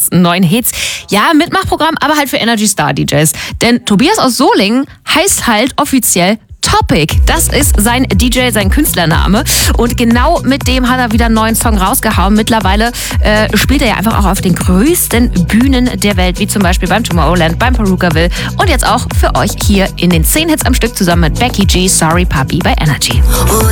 Hits, neuen Hits. Ja, Mitmachprogramm, aber halt für Energy Star DJs. Denn Tobias aus Solingen heißt halt offiziell Topic. Das ist sein DJ, sein Künstlername. Und genau mit dem hat er wieder einen neuen Song rausgehauen. Mittlerweile spielt er ja einfach auch auf den größten Bühnen der Welt, wie zum Beispiel beim Tomorrowland, beim Perukaville und jetzt auch für euch hier in den 10 Hits am Stück zusammen mit Becky G, Sorry Puppy bei Energy.